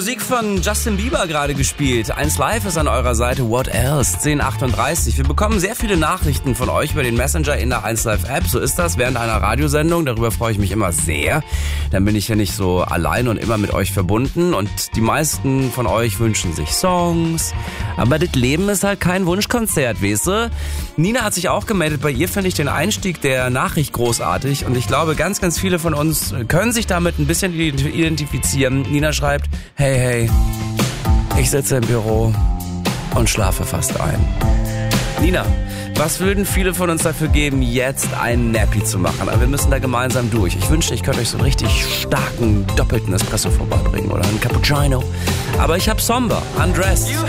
Musik von Justin Bieber gerade gespielt. 1 Live ist an eurer Seite. What else? 10:38. Wir bekommen sehr viele Nachrichten von euch über den Messenger in der 1 Live App. So ist das während einer Radiosendung. Darüber freue ich mich immer sehr. Dann bin ich ja nicht so allein und immer mit euch verbunden. Und die meisten von euch wünschen sich Songs. Aber das Leben ist halt kein Wunschkonzert, weißt du? Nina hat sich auch gemeldet. Bei ihr finde ich den Einstieg der Nachricht großartig. Und ich glaube, ganz, ganz viele von uns können sich damit ein bisschen identifizieren. Nina schreibt, hey, ich sitze im Büro und schlafe fast ein. Nina, was würden viele von uns dafür geben, jetzt einen Nappy zu machen? Aber wir müssen da gemeinsam durch. Ich wünschte, ich könnte euch so einen richtig starken, doppelten Espresso vorbeibringen oder einen Cappuccino. Aber ich hab Somber, Undressed.